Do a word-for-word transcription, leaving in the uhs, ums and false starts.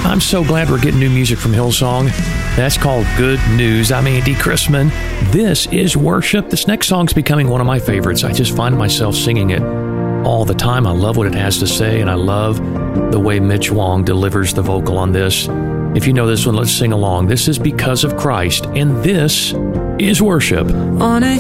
I'm so glad we're getting new music from Hillsong. That's called Good News. I'm Andy Chrisman. This is worship. This next song's becoming one of my favorites. I just find myself singing it all the time. I love what it has to say, and I love the way Mitch Wong delivers the vocal on this. If you know this one, let's sing along. This is Because of Christ, and this is worship. On a